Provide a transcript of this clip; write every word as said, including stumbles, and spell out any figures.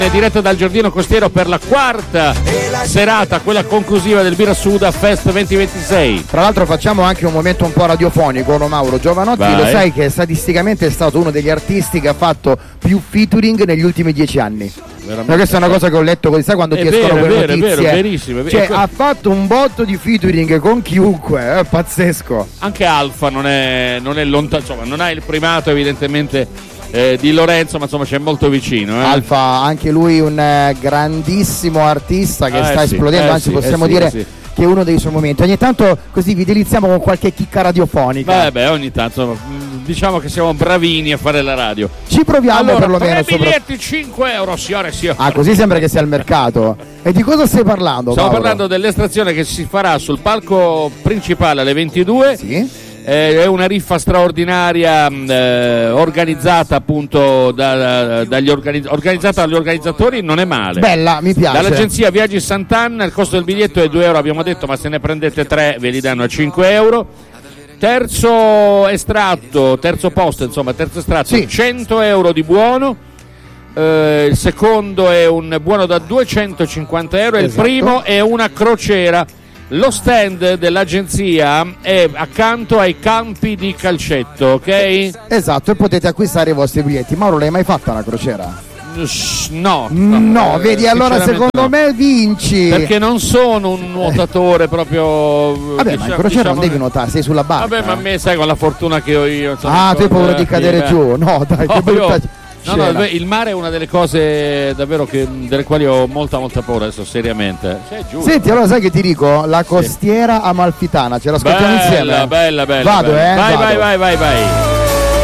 Diretta dal Giardino Costiero per la quarta serata, quella conclusiva del Birra Suda Fest duemilaventisei. Tra l'altro facciamo anche un momento un po' radiofonico, no, Mauro Giovanotti? Vai. Lo sai che statisticamente è stato uno degli artisti che ha fatto più featuring negli ultimi dieci anni. Ma questa è una cosa che ho letto così, sai quando ti escono quelle notizie? È vero, è vero, verissimo. È vero. Cioè, ha fatto un botto di featuring con chiunque, è pazzesco. Anche Alfa non è, non è lontano, insomma, non ha il primato evidentemente Eh, di Lorenzo, ma insomma c'è molto vicino. Eh. Alfa, anche lui un eh, grandissimo artista che eh, sta sì, esplodendo, eh, anzi sì, possiamo eh, sì, dire eh, sì. che è uno dei suoi momenti. Ogni tanto così vi delizziamo con qualche chicca radiofonica. Beh, beh, ogni tanto diciamo che siamo bravini a fare la radio. Ci proviamo allora, perlomeno. Tre biglietti, sopra... cinque euro, signore, signore. Ah, così sembra che sia al mercato. E di cosa stai parlando, Stiamo Paolo? parlando dell'estrazione che si farà sul palco principale alle ventidue. Sì. Eh, è una riffa straordinaria eh, organizzata appunto da, da, dagli organizz- organizzata dagli organizzatori, non è male. Bella, mi piace. Dall'agenzia Viaggi Sant'Anna, il costo del biglietto è due euro, abbiamo detto, ma se ne prendete tre ve li danno a cinque euro. Terzo estratto, terzo posto, insomma, terzo estratto, sì. cento euro di buono. Eh, il secondo è un buono da duecentocinquanta euro e esatto. Il primo è una crociera. Lo stand dell'agenzia è accanto ai campi di calcetto, ok? Esatto, e potete acquistare i vostri biglietti. Mauro, l'hai mai fatta una crociera? No, no, no eh, vedi, allora secondo no. me vinci. Perché non sono un nuotatore proprio. Vabbè, diciamo, ma in crociera diciamo non devi nuotare, sei sulla barca. Vabbè, ma a me sai con la fortuna che ho io. Insomma, ah, tu hai paura di cadere giù? No, dai, no, che brutta. Io... No, no, il mare è una delle cose davvero che, delle quali ho molta molta paura adesso, seriamente. Cioè, giù, Senti, no? allora sai che ti dico? La costiera sì. amalfitana, ce l'ascoltiamo bella, insieme? Bella, bella, Vado, bella. eh? Vai, Vado. vai, vai, vai, vai.